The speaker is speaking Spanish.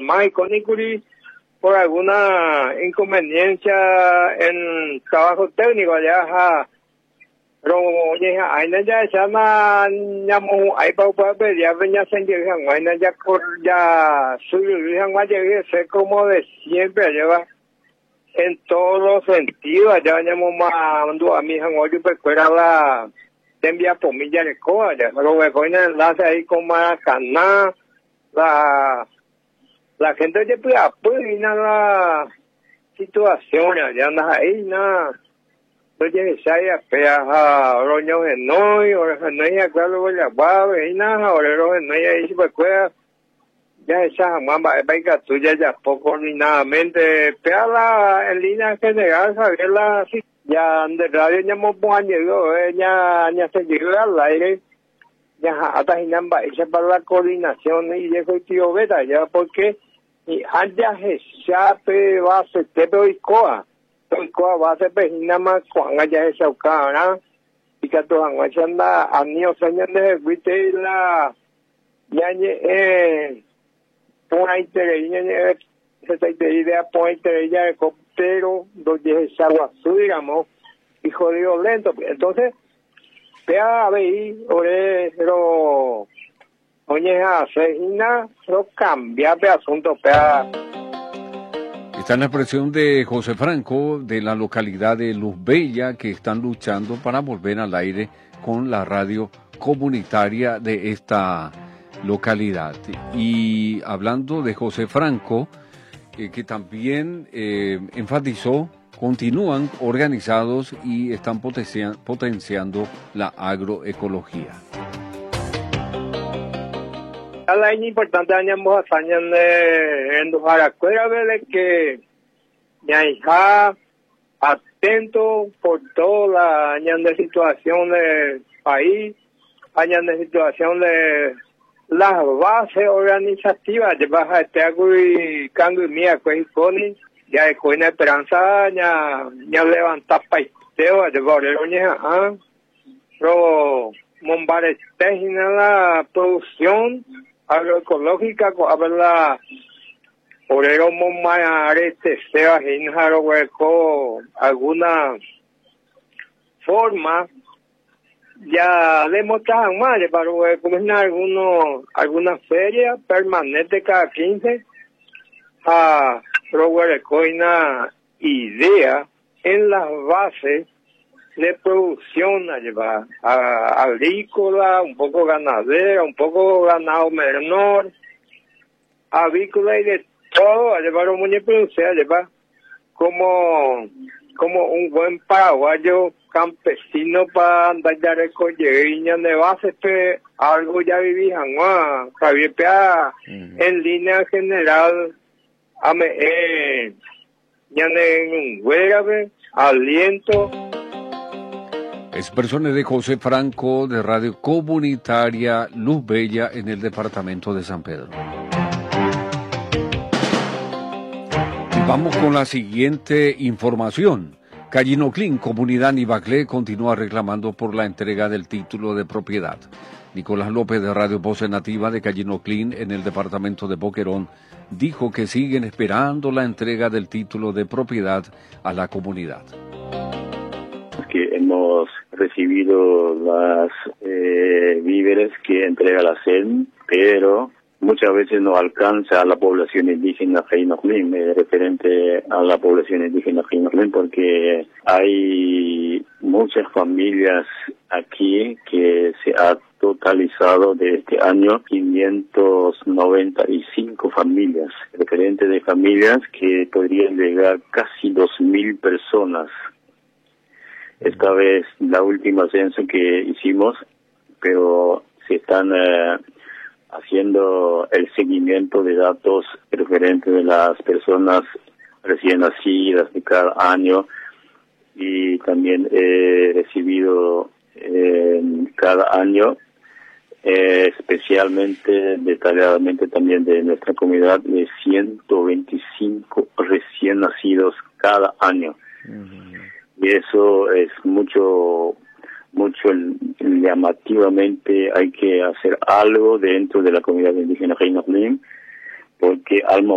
más Conicuri por alguna inconveniencia en trabajo técnico allá. Rồi ai nó ra sao mà nhà mu ai bao bao bây giờ bên nhà sinh viên hàng ngoài nó ra cột ra sử dụng hàng ngoài giờ se como de siempre lleva en todos los sentidos ya nhà mu mà mandó a mi hàng ngoài đi fuera la envía por mi ya de coa ya rồi coi nó la se ahí como cana la gente ya puede apoyar la situación ya no hay nada. Tôi saya pea rồi nhau hẹn nói rồi hẹn nói qua rồi là ba vậy na rồi hẹn nói ấy chỉ quay ya sa mà bay cả tôi ya pocolinamente pea la en línea general saber la ya de radio ya mo pongan yo ya se llega al aire ya hasta hinan ba esa para la coordinación y de tío beta ya porque y allá se pe va se te doy coa tôi qua va se pe hina ma kwanga ya sa ka na y ka to hangwa chanda anio señane vite la ya ni point de ya se te idea point de ya coptero donde se agua digamos y jodido lento entonces vea ahí ore pero oye se hina lo cambia de asunto vea. Está en la expresión de José Franco, de la localidad de Luz Bella, que están luchando para volver al aire con la radio comunitaria de esta localidad. Y hablando de José Franco, que también enfatizó, continúan organizados y están potenciando la agroecología. La importante añamos hazañas en los aracueras que ya hija atento por toda la año de situación del país, año de situación de las bases organizativas de baja y cambio mía con ya de coina esperanza ya levantar paisteo de borreroña pero mombares técnicas la producción agroecológica con la orero momare sea hinjaro hueco alguna forma ya demostraron más para comenzar alguna feria permanente cada 15 a una idea en las bases de producción a llevar agrícola, un poco ganadera, un poco ganado menor, avícola y de todo, a llevar un muñeco a llevar como un buen paraguayo campesino para andar ya recoger de base, pues algo ya viví en línea general, ya en un huérabe, aliento. Expresiones de José Franco de Radio Comunitaria Luz Bella en el departamento de San Pedro. Y vamos con la siguiente información. Callinoclín, comunidad Nibaclé, continúa reclamando por la entrega del título de propiedad. Nicolás López de Radio Voz Nativa de Callinoclín en el departamento de Boquerón dijo que siguen esperando la entrega del título de propiedad a la comunidad. Que hemos recibido las víveres que entrega la CEN, pero muchas veces no alcanza a la población indígena Callinoclín, referente a la población indígena Callinoclín, porque hay muchas familias aquí que se ha totalizado de este año 595 familias, referente de familias que podrían llegar casi 2.000 personas. Esta vez la última censo que hicimos, pero se están haciendo el seguimiento de datos referentes de las personas recién nacidas de cada año, y también he recibido cada año especialmente, detalladamente también de nuestra comunidad, de 125 recién nacidos cada año. Y eso es mucho llamativamente. Hay que hacer algo dentro de la comunidad indígena Callinoclín, porque al